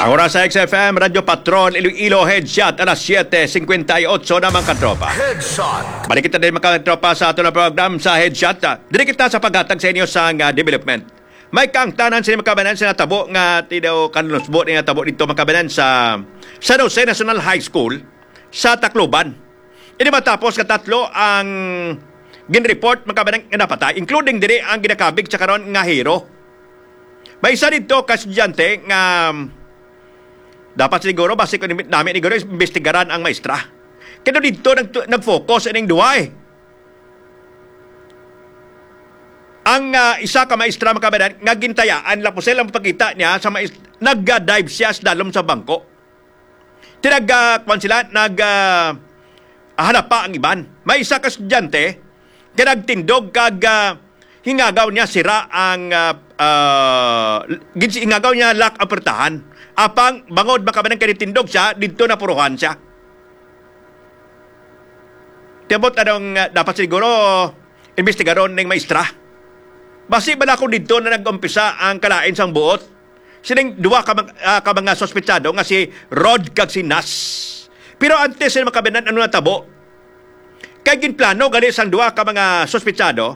Ang oras sa XFM, Radyo Patrol, Iloilo, Headshot, alas 7:58 naman katropa. Headshot. Balik kita din mga katropa sa ato na program sa Headshot. Dili kita sa paghatag sa inyo sa development. May kang tanan sa makabanan sa natabo nga tidaw kanlusbo nga tabo dito makabanan sa San Jose National High School sa Tacloban. Ini matapos katatlo ang ginreport makabanan nga napatay, including diri ang ginakabig sa karon nga hero. May isa dito kastudyante nga dapat siguro basi ko namin siguro imbestigaran ang maestra. Kaya dito nag-focus ining duway. Ang isa ka maestra makabanan nga gintayaan lang po silang pagkita niya sa maestra, nag-dive siya sa dalom sa bangko. Tinag-kwan sila, hanap pa ang iban. May isa ka estudyante, kinagtindog kag hingagaw niya sira ang hingagaw niya lock apertahan. Apang bangod makabanan kanitindog siya, dito na puruhan siya. Tiyabot anong dapat siguro investigaron ng maestra. Basi ba na kung dito na nag-umpisa ang kalain sang buot? Sining duwa ka mga sospetsado nga si Rod kag si Nas. Pero antes sila makabanan ano na tabo? Kaya ginplano gali sang duwa ka mga sospetsado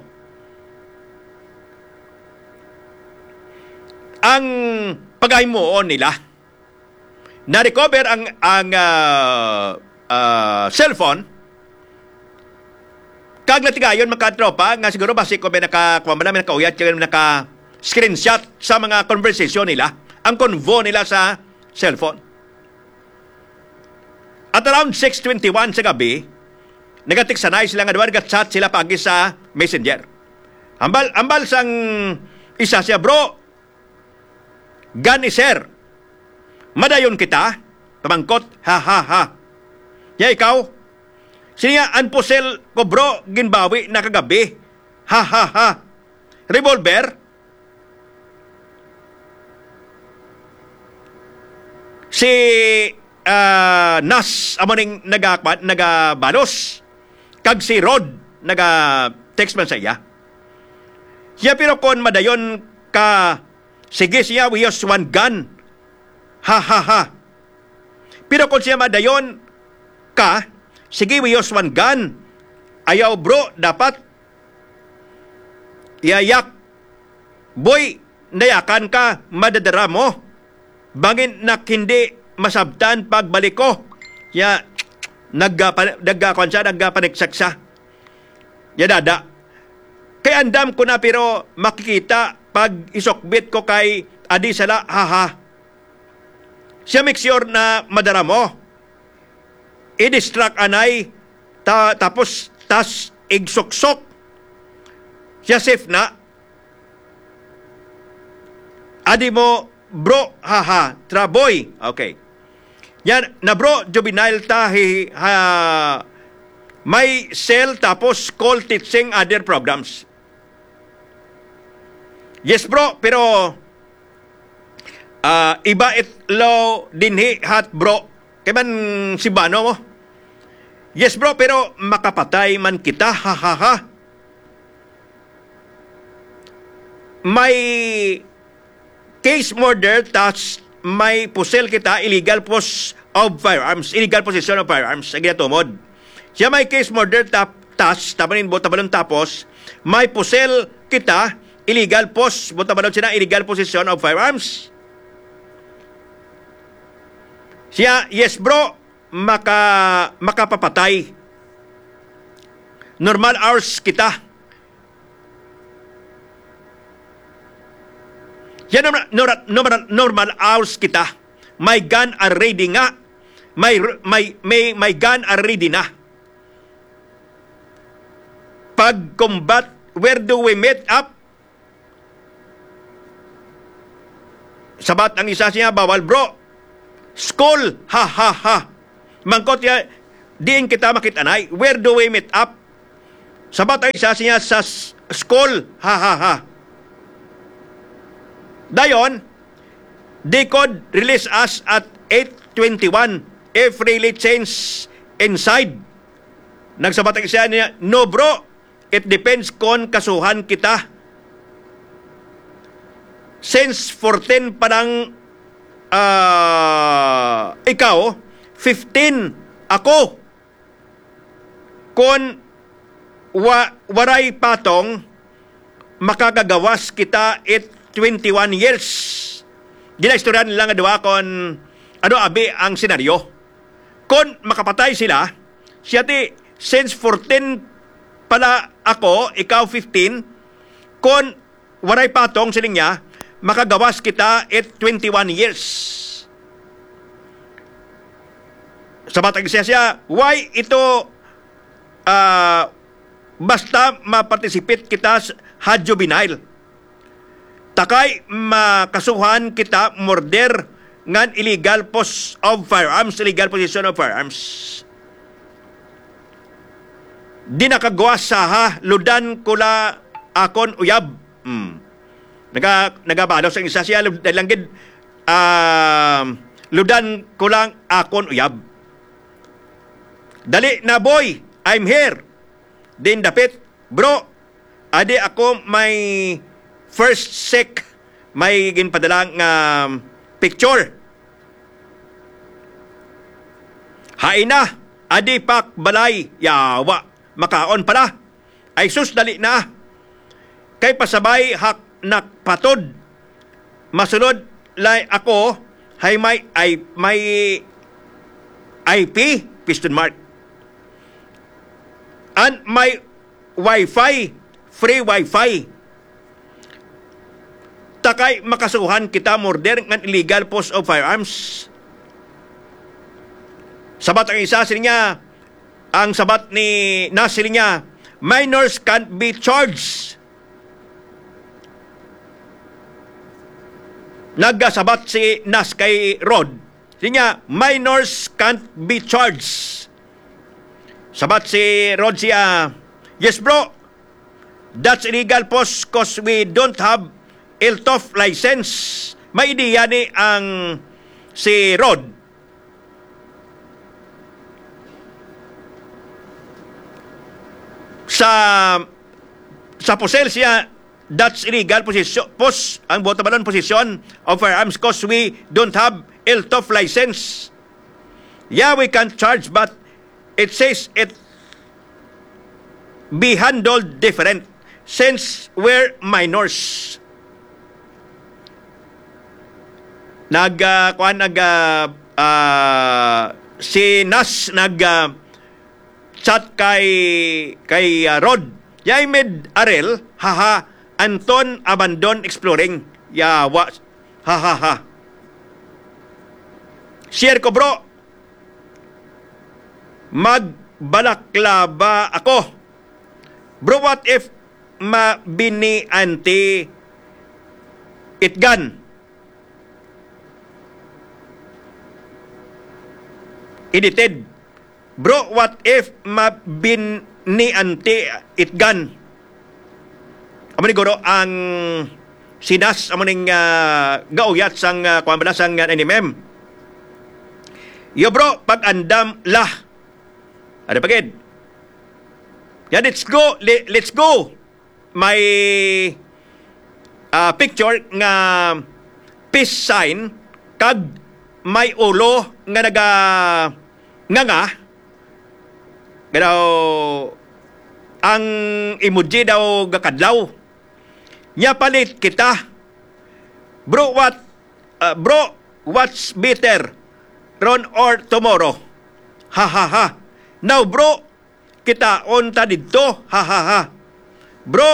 ang paghimuon nila. Na-recover ang cellphone kag natigayon makatropa nga siguro basi ko may nakakuha namin nakauyat kaya naka-screenshot sa mga conversation nila, ang convo nila sa cellphone. At around 6:21 sa gabi, nagatiksanay sila nga duwa, nag-chat sila pagi sa Messenger. Ambal sang isa siya, bro, gani sir, madayon kita, pamangkot, ha ha ha. Ya ikaw, siya anpusel ko bro, ginbawi na kagabi, ha ha ha. Revolver, si Nas amoning nagabalos, kag si Rod naga-text man sa iya. Siya pero kon madayon ka, sige siya, we use one gun. Ha, ha, ha. Pero kung siya madayon ka, sige, we use one gun. Ayaw, bro, dapat iayak. Boy, nayakan ka, madadara mo. Bangin na hindi masabtan pagbalik ko. Ya, nagpaniksak siya. Ya, dada. Kaya andam ko na pero makikita pag isokbit ko kay adi sala, haha. Siya make sure na madara mo. I-distract anay, tapos tas igsoksok. Siya safe na. Adi mo, bro, haha, traboy. Okay. Yan, na bro, juvenile tahi, may cell tapos call teaching other programs. Yes bro, pero iba itlo dinhi hat bro. Kaya man si Bano mo. Yes bro, pero makapatay man kita, ha ha ha. May case murder, tas may pusel kita, illegal possession of firearms. Illegal possession of firearms. Ang ginatumod. Siya may case murder, tas tabanin mo, tabalon tapos, may pusel kita, illegal butabalon siya na illegal possession of firearms. Siya, yes bro, makapapatay. Normal hours kita. Yan normal hours kita. May gun are ready nga. May gun are ready na. Pag combat, where do we meet up? Sabat ang isa siya, bawal bro. School, ha ha ha. Mangkot ya, diin kita makitanay. Where do we meet up? Sabat ang isa siya sa school, ha ha ha. Dayon, they could release us at 8:21 if really change inside. Nagsabat ang isa niya, no bro, it depends kung kasuhan kita. Since 14 parang ikaw 15 ako. Kung waray patong, makagagawas kita it 21 years. Ginaistoryan lang nga duwa kon ano abi ang senaryo. Kung makapatay sila, siya ti since 14 pala ako, ikaw 15, kung waray patong siling niya, makagawas kita it 21 years. Sa batang siya, why ito basta maparticipate kita sa juvenile. Takay makasuhan kita murder ngan illegal possession of firearms, illegal possession of firearms. Di nakagawas sa ha, ludan kula akon uyab. Nagabalo sa isa siya, langgid, ludan kulang akon uyab. Dali na boy, I'm here. Din dapit, bro, adi ako may first sec, may ginpadalang picture. Hain na, adi pak balay, yawa, makaon pala. Ay sus, dali na. Kay pasabay hak nakpatod. Masunod lay ako, hay may IP, piston mark. And may Wi-Fi, free Wi-Fi. Takay makasuhan kita murder ng illegal possession of firearms. Sabat ang isa niya, ang sabat ni Nasir niya, minors can't be charged. Nagsabat si Nas kay Rod, niya, minors can't be charged. Sabat si Rod siya, yes bro, that's illegal post cause we don't have LTOF license. May ideya ni ang si Rod. Sa posel siya, that's illegal position, ang botabalon position of firearms cause we don't have LTOF license. Yeah, we can charge, but it says it be handled different since we're minors. Si Nas chat kay Rod. Yay med Arel, haha, Anton abandon exploring. Yawa, haha. Share ko bro. Magbalaklaba ako. Bro, what if mabini anti itgan? Edited. Bro, what if mabini anti itgan? Amo ni guro ang sinas amo ning gauyat sang kuan bala sang NMM. Yo bro, pag andam lah. Ada pagid. Ya, let's go. Let's go. May picture nga peace sign kag may ulo nga nga daw ang emoji daw gakadlaw. Nya palit kita. Bro, what's better? Ron or tomorrow? Ha ha ha. Now bro, kita on ta didto. Ha ha ha. Bro,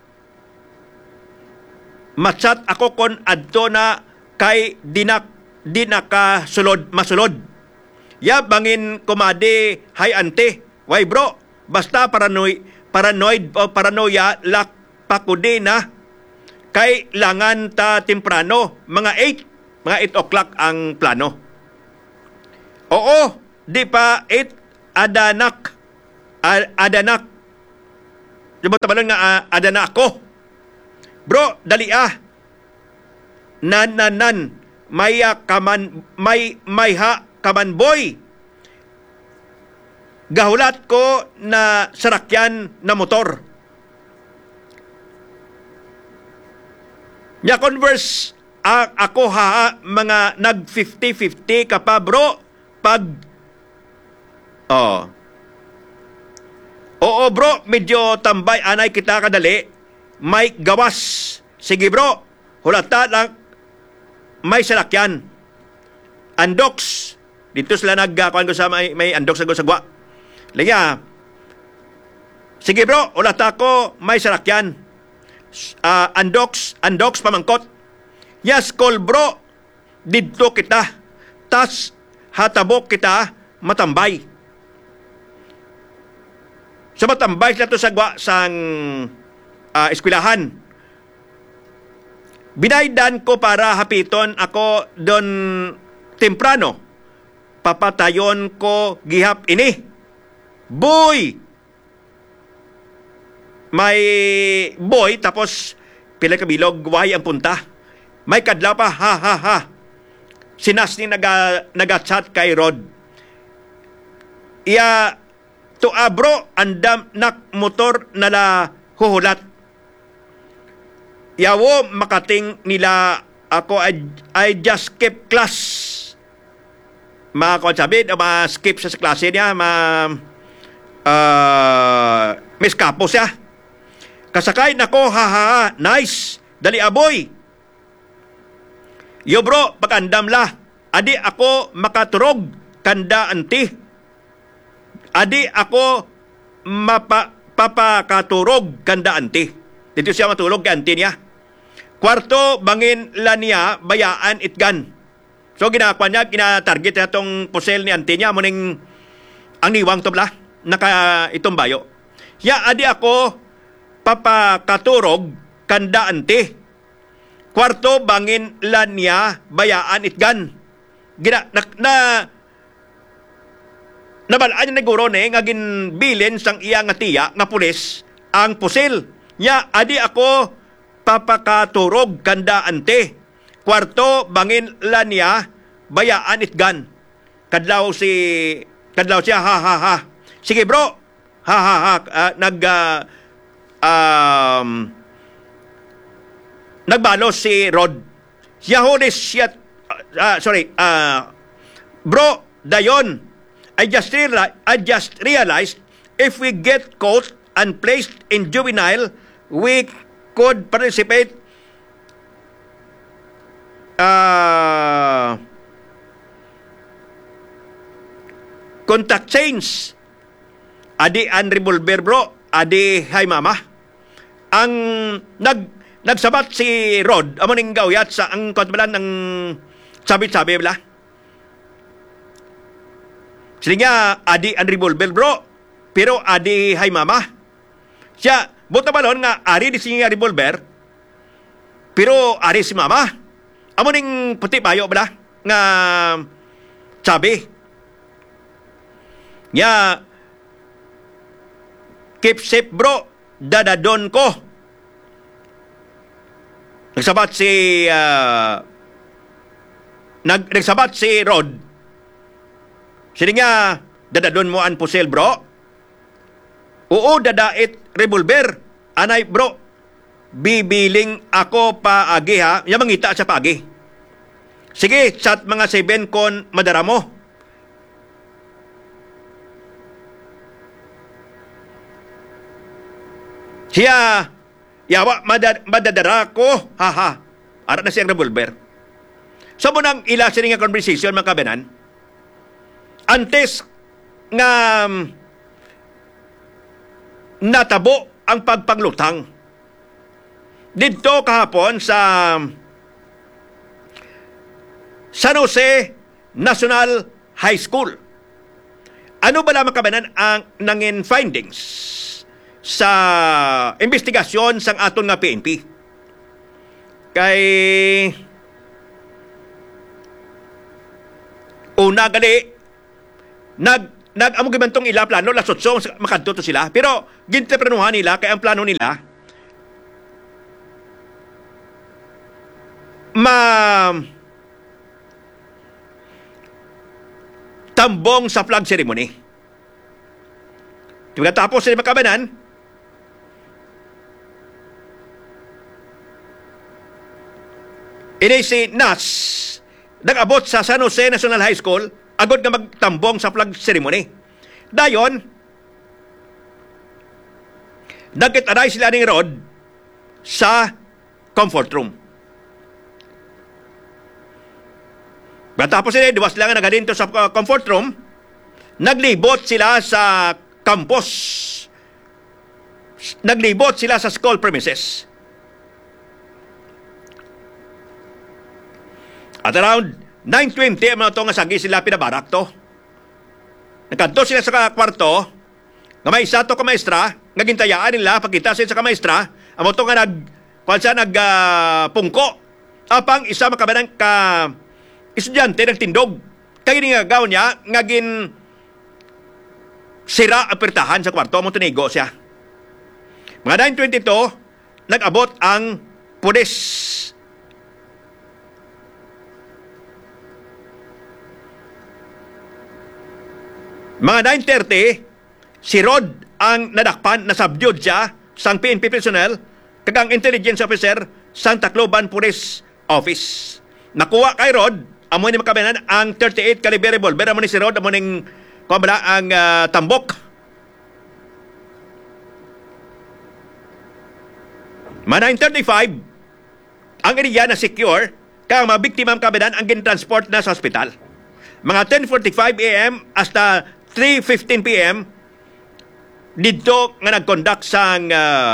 machat ako kon adto na kay dinaka masulod. Ya bangin kumade hay ante. Why bro? Basta paranoid o paranoia lak pakudi na kay langan ta temprano mga 8 o'clock ang plano. Oo, di pa 8 adanak. Diba tabalon nga adanak ako. Bro, dali Nan. Maya kaman ha kaman boy. Gahulat ko na sarakyan na motor. Nya converse ako mga nag 50-50 ka pa bro pag oo bro, medyo tambay anay kita kadali, may gawas. Sige bro, hulata lang may salakyan. Andox. Dito sila nagkuhan ko sa may andox sa gwa. Linya. Sige bro, hulata ko may salakyan. Andox pamangkot. Yes, call bro. Dito kita. Tas hatabok kita matambay. So matambay sila to sa gwa sang eskwelahan. Binaydan ko para hapiton ako don temprano. Papatayon ko gihap ini. Boy! May boy tapos pila ka bilog way ang punta. May kadlaw pa ha. Sinas ni naga-chat kay Rod. Iya to bro andam nak motor nala huhulat. Yawo makating nila ako I just skip class. Sabi, skip sa klase niya, miskapo siya. Kasakay nako, ha, nice. Dali aboy. Yo bro, pagandam la. Adi ako makaturog, kanda anti. Adi ako papakaturog, kanda anti. Dito siya matulog kay anti niya. Kwarto, bangin la niya, bayaan itgan. So ginagawa niya, gina-target na itong pusel ni auntie niya, muning ang niwang tobla, naka itong bayo. Ya, adi ako, papakaturog, kanda auntie. Kwarto, bangin lan niya, bayaan itgan. Nabalaan niya naguro nga ginbilin sang iya nga tiya, nga pulis, ang pusel. Ya, adi ako, papakaturog, kanda auntie. Kwarto, bangin la niya, bayaan itgan. Kadlaw siya, ha. Sige bro, ha. Nagbalos si Rod. Yahodes siya, bro, dayon, I just realized if we get caught and placed in juvenile, we could participate contact change. Adi an revolver bro, adi hay mama. Ang nagsabat si Rod, amo ning gawyat sa ang kontbalan ng sabi-sabi bala. Sige nga, adi an revolver bro, pero adi hay mama. Siya, buta balon nga, ari di siya revolver, pero ari si mama. Amo ning puti payo bala nga sabi. Ya keep safe bro, dadadon ko. Nagsabat si Rod. Sige nga, dadadon mo ang pusel bro. Oo, dadait revolver. Anay bro, bibiling ako paagi ha. Yung mangita sa paagi. Sige, chat mga 7 kon madara mo. Siya, yawa, madadara ko. Ha. Ara na siyang revolver. So mo nang ilasin nga conversation mga kabanan. Antes nga natabo ang pagpaglutang. Dito kahapon sa San Jose National High School. Ano ba lamang kabanan ang nangin findings sa investigasyon sang aton nga PNP? Kay una gali nag-among gibantong ila plano lasotso makadto to sila, pero ginteprenuhan nila kay ang plano nila tambong sa flag ceremony. Tapos sa makabanan, Ini si Nas nag-abot sa San Jose National High School agod nga magtambong sa flag ceremony. Dayon, nagkitaray sila ni Rod sa comfort room. Matapos sila, diwas lang nga nagadinto sa comfort room, naglibot sila sa campus. Naglibot sila sa school premises. At around 9:20, mga ito nga sagi sila pinabarak to. Nagkanto sila sa kwarto, nga may isa to ka maestra, nga gintayaan nila, pagkita sila sa kamaestra, ang ito nga nagpungko. Apang isa makabanang ka estudyante nagtindog. Kaya nga gawin niya, nga gin sira ang pertahan sa kwarto, mo tunigo siya. Mga 9:22, nag-abot ang pulis. Mga 9:30, si Rod ang nadakpan na subdued siya sang PNP personnel kagang intelligence officer sang Tacloban Police Office. Nakuha kay Rod, amo ni makabanan ang 38 caliber revolver. Amo ni si Rod, amo ning kumabala ang tambok. Mga 9:35, ang area na secure kaya mga biktima ang kabanan ang gintransport na sa hospital. Mga 10:45 a.m. hasta 3:15 p.m. dito nga nag-conduct sang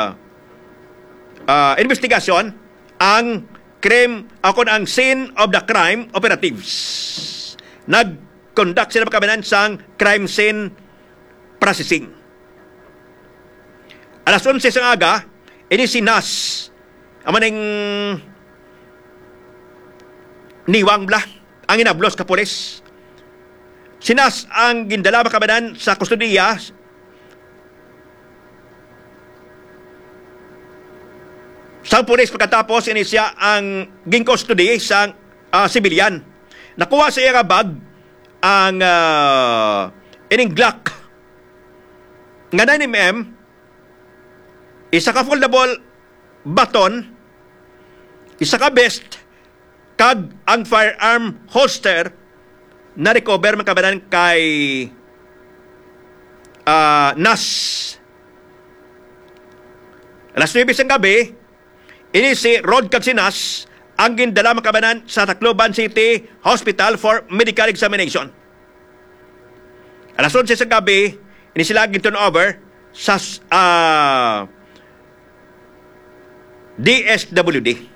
investigasyon ang ang scene of the crime operatives. Nag-conduct sila makabanan sang crime scene processing. Alas 11 sang aga, ini si Nas, amaning niwang bla, ang inablos ka pulis. Sinas ang gindala makabanan sa kustodiya sa pulis pagkatapos ini siya ang ginkustodi sa sibilyan. Nakuha sa iya bag ang ining Glock nga 9mm, isa ka foldable baton, isa ka vest, kag ang firearm holster na recover makabanan kay Nas. Alas 9 ng gabi, ini si Rod kag si Nas ang gindala makabanan sa Tacloban City Hospital for medical examination. Alas 11 ng gabi, ini sila ginturn over sa DSWD.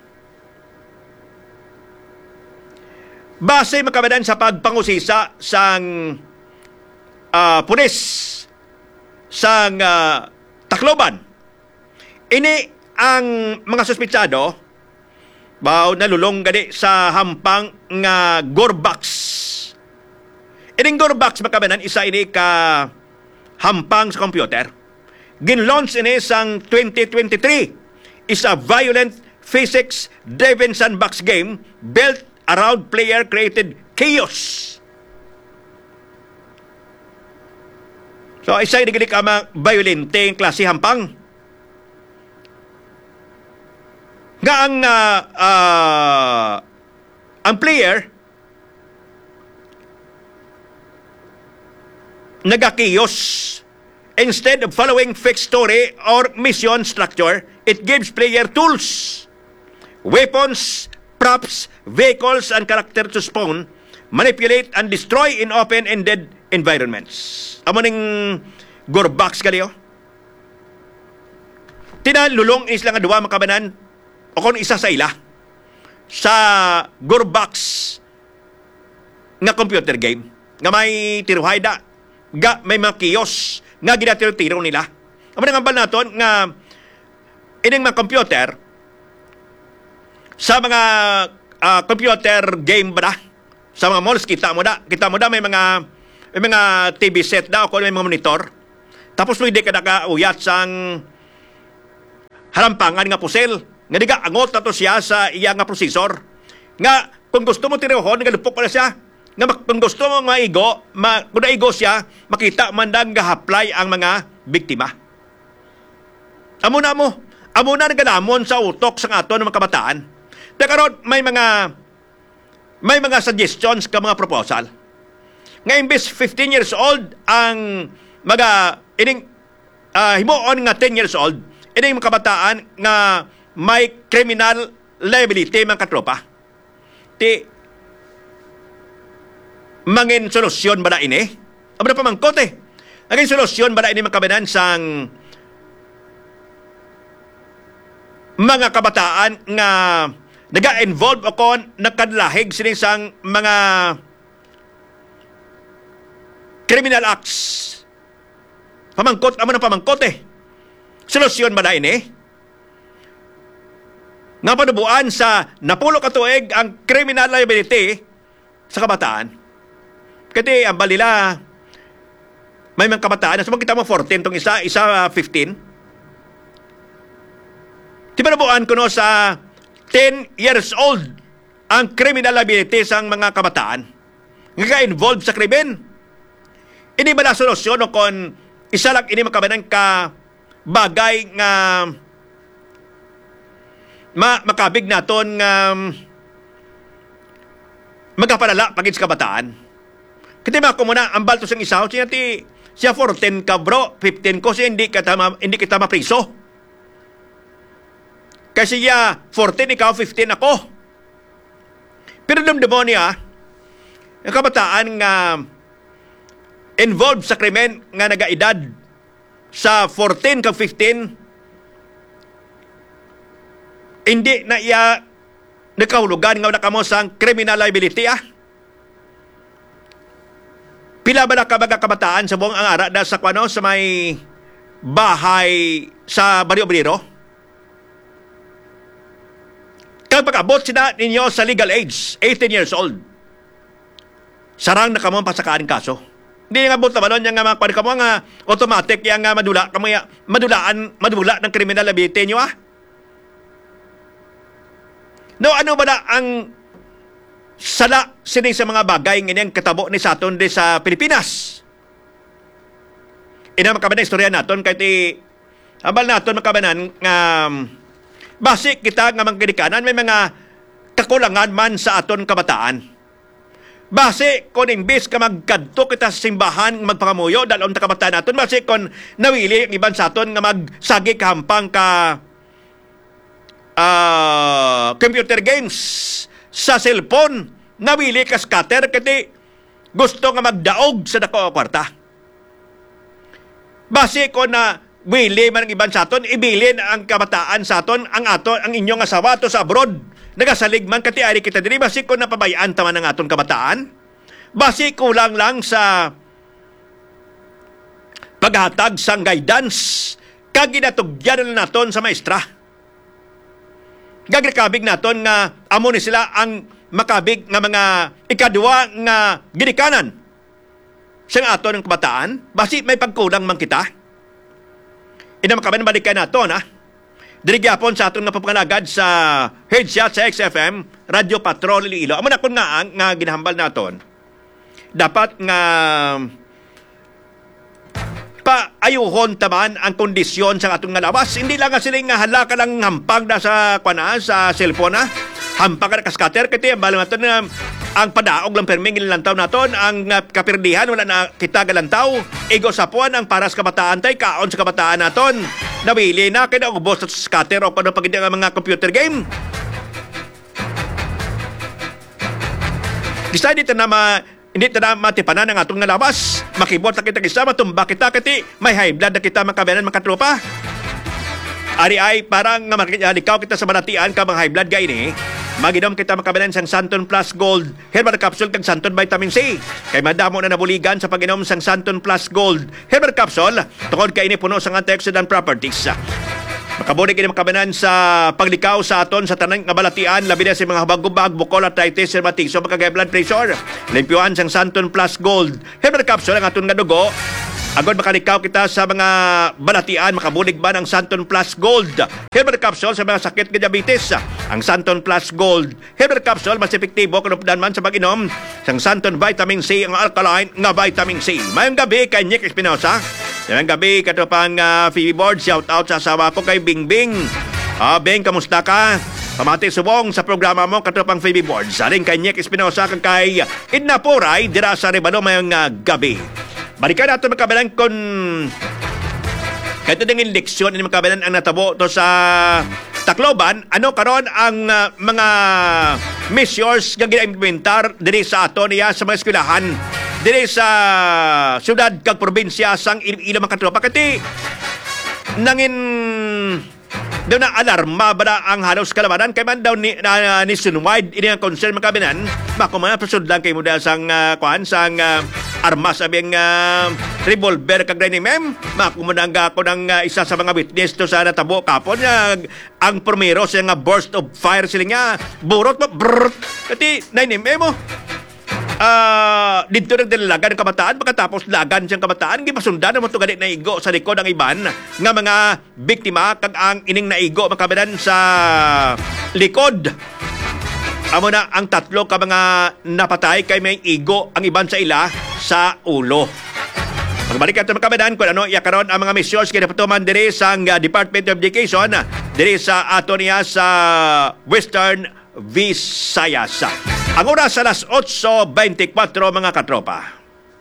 Base makabanan sa pagpangusisa sang pulis sang Tacloban, ini ang mga suspitsado baw nalulong gani sa hampang nga Gorbox. Ining Gorbox makabanan isa ini ka hampang sa computer. Gin-launch ini sang 2023. Is a violent physics-driven sandbox game built around player-created chaos. So, isa yung nagilik ang mga violenteng klase hampang. Nga ang player nagakiyos. Instead of following fixed story or mission structure, it gives player tools, weapons, props, vehicles, and character to spawn, manipulate, and destroy in open-ended environments. Amo ning Gorbox kaliyo. Tinalulong isla nga duwa makabanan o kung isa sa ila sa Gorbox nga computer game nga may tiruhayda, ga may mga kiosk nga ginatiro-tiro nila. Amo nang ambal naton nga ining mga computer sa mga computer game ba da? Sa mga malls kita mo da may mga TV set da o may mga monitor. Tapos pwede ka nakauyat sang halampangan nga pusel nga diga angot na to siya sa iya nga prosesor. Nga kung gusto mo tirohon nga lupok pala siya. Nga kung gusto mo maigo, kung naigo siya, makita man lang gahaplay ang mga biktima. Amo na nagalamon sa utok sa ato ng mga kabataan. Karon may mga suggestions ka mga proposal. Nga imbes 15 years old ang ining himuon nga 10 years old, ining mga kabataan nga may criminal liability mga katropa. Ti mangin solusyon ba na ini? Aba na pamangkot eh. Ang solusyon ba na ini mga kabataan sang mga kabataan nga naga-involve o kon nakadlahig sinisang mga criminal acts. Pamangkot, amo na pamangkot eh. Solusyon ba na ini? Nga panubuan sa napulo katuig ang criminal liability sa kabataan. Kasi ang balila, may mga kabataan, so kita mo 14, itong isa 15. Di ba nabuan ko no sa 10 years old ang criminal liability sang mga kabataan nga involved sa krimen. Ini ba na solusyon o kung isa lang ini makabanan ka bagay nga makabig naton nga magkapalala pagit sa kabataan. Kasi ko muna ang balto sang isaw siya 14 ka bro, 15 ko siya hindi kita mapriso. Kasi siya 14, ikaw 15 ako. Pero damdamo niya, ang kabataan nga involved sa krimen nga nagaedad sa 14 ka 15, hindi na iya nakahulugan nga nakamo sang criminal liability Pila ba na kabataan sa buong ang ara da sa kwano sa may bahay sa Barrio Obrero? Kapag abot sila ninyo sa legal age, 18 years old, sarang na kamo pasakaring kaso. Hindi nga abot na balon yung mga kamo nga automatic yung madula ng criminal liability nyo No, ano ba na ang sala sining sa mga bagay ngayong katabo ni saton di sa Pilipinas? Ina makabanan istorya naton kay ti abal naton makabanan nga base kita nga mangginikanan may mga kakulangan man sa aton kabataan. Base kon imbis ka magkadto kita sa simbahan magpangamuyo dalon ta kabataan naton base kon nawili ang iban sa aton nga magsagi kahampang ka computer games sa cellphone, nawili ka scatter kasi gusto nga magdaog sa dako kwarta. Base ko na wili man ang iban sa aton, ibilin ang kabataan sa aton, ang inyong asawa to sa abroad. Nagasalig man kati ari kita diri, base ko na pabayaan taman ang aton kabataan. Base kulang lang sa paghatag sang guidance kag ginatugyan na naton sa maestra. Gagrekabig naton nga amo ni sila ang makabig nga mga ikadua nga ginikanan sa aton ng kabataan. Basi may pagkulang man kita. Ina makaban balikan naton Dirigyapon sa aton nga papangalagad sa headshot sa XFM Radio Patrol Iloilo. Amo na kun nga ginahambal naton. Dapat nga paayuhon taman ang kondisyon sa atong nga lawas. Hindi lang nga sila nga hala ka lang hampag na sa sa cellphone hampag ka na kaskater kasi ang balang natin ang padaog lang perming ilantaw naton ang kapirdihan wala na kita galantaw ego sa puan ang paras kabataan tay kaon sa kabataan naton nawili na kaya ubos sa scatter o kano pag ang mga computer game. Decided na hindi na matipanan ang atong nalabas. Makibot na kita kisa, matumba kita kati may high blood na kita makabenan makatropa. Ari ay parang nga makalikaw kita sa banatian ka mga high blood gay ni. Maginom kita makabenan sang Santon Plus Gold Herbal Capsule kag Santon Vitamin C. Kay madamo na nabuligan sa pag-inom sang Santon Plus Gold Herbal Capsule tungod kay ini puno sang antioxidant properties. Makabulig ini makabanan sa paglikaw sa aton sa tanang nga balatian labi na sa mga habag-ubag, bukol, arthritis, rheumatism, pagkagay blood pressure. Limpyuan sang Santon Plus Gold Herbal Capsule ang aton nga dugo. Agad makalikaw kita sa mga balatian, makabulig ba ng Santon Plus Gold Herbal Capsule sa mga sakit ng diabetes. Ang Santon Plus Gold Herbal Capsule mas epektibo kung upudan man sa pag-inom sang Santon Vitamin C, ang alkaline nga vitamin C. Mayong gabi kay Nick Espinosa. Mayong gabi katupang Phoebe Board. Shout out sa asawa ko kay Bingbing. Bing, kamusta ka? Pamati subong sa programa mo katropang Phoebe Boards. Aling kay Nick Espinosa kang kay Edna Poray dira sa Rebalo mayong gabi. Balikan nato makabalan kon kahit ding leksyon ni makabalan ang natabo to sa Tacloban. Ano karon ang mga measures nga gina-implementar diri sa ato niya sa mga eskwelahan diri sa syudad kag probinsya sang Iloilo mga katropa. Kati nangin daw na alarma ba na ang halos kalamanan kay man daw nationwide ini ang concern makabinan makumana pasud lang kay mo dahil sang sang armas abing revolver kag ni mem makumana ako ng isa sa mga witness to sa natabo kapon ang primero sa nga burst of fire sila nga burot mo kati ni mem mo dito nagdalagan ng kamataan pagkatapos lagan siyang kamataan gipasundan mo to galit na igo sa likod ng iban nga mga biktima kag ang ining naigo makabilan sa likod. Amo na ang tatlo ka mga napatay kay may igo ang iban sa ila sa ulo. Magbalik natin makabilan kung ano karon ang mga measures kinapatuman diri sa Department of Education diri sa ato niya sa Western Visayas. Ang oras sa alas 8:24 mga katropa.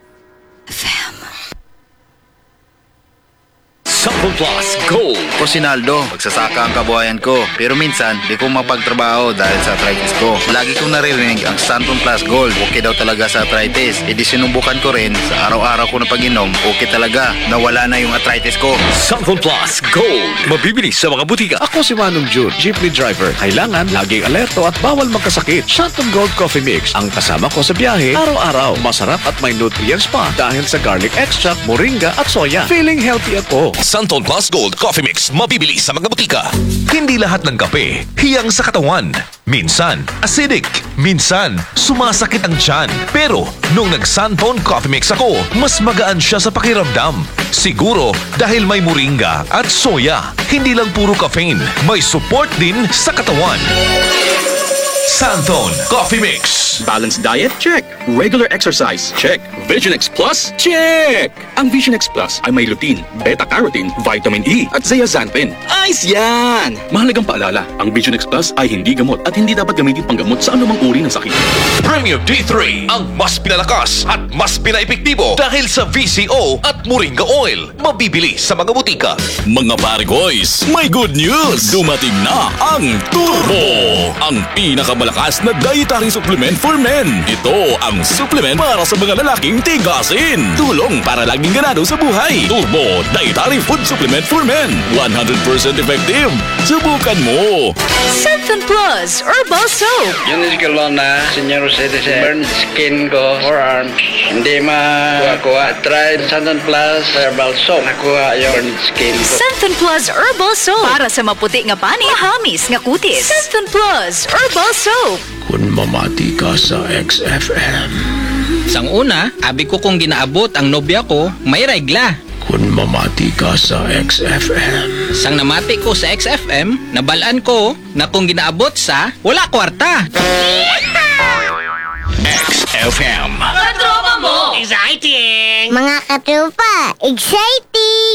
Sample Plus Gold. Ako si Naldo, magsasaka ang kabuhayan ko. Pero minsan, di ko mapagtrabaho dahil sa arthritis ko. Lagi kong naririnig ang Santon Plus Gold. Okay daw talaga sa arthritis. E di sinubukan ko rin sa araw-araw ko na pag-inom. Okay talaga, nawala na yung arthritis ko. Sample Plus Gold. Mabibili sa mga butika. Ako si Manong June, jeepney driver. Kailangan laging alerto at bawal magkasakit. Santon Gold Coffee Mix ang kasama ko sa biyahe araw-araw. Masarap at may nutrients pa dahil sa garlic extract, moringa at soya. Feeling healthy ako. Santon Plus Gold Coffee Mix. Mabibili sa mga butika. Hindi lahat ng kape hiyang sa katawan. Minsan, acidic. Minsan, sumasakit ang tiyan. Pero, nung nag-Santon Coffee Mix ako, mas magaan siya sa pakiramdam. Siguro dahil may moringa at soya. Hindi lang puro caffeine. May support din sa katawan. Santon Coffee Mix. Balanced diet? Check. Regular exercise? Check. Vision X Plus? Check! Ang Vision X Plus ay may lutein, beta-carotene, vitamin E at zeaxanthin. Ayos yan! Mahalagang paalala, ang Vision X Plus ay hindi gamot at hindi dapat gamitin panggamot sa anumang uri ng sakit. Premium D3 ang mas pinalakas at mas pinaepektibo dahil sa VCO at Moringa Oil. Mabibili sa mga butika. Mga pare boys, may good news! Dumating na ang Turbo! Ang pinakamalakas na dietary supplement for men. Ito ang supplement para sa mga lalaking tigasin. Tulong para laging ganado sa buhay. Turbo Dietary Food Supplement for Men. 100% effective. Subukan mo! Santon Plus Herbal Soap. Yun is na senior citizen. Burn skin ko, forearms. Hindi makuha. Try Santon Plus Herbal Soap. Nakuha yung burn skin ko. Santon Plus Herbal Soap. Para sa maputi nga pani, mahamis nga kutis. Santon Plus Herbal Soap. Kung mamati ka sa XFM. Sang una, abi ko kung ginaabot ang nobya ko, may regla. Kung mamati ka sa XFM. Sang namati ko sa XFM, nabalaan ko na kung ginaabot sa wala kwarta. XFM. Katropa mo! Mga katropa, exciting!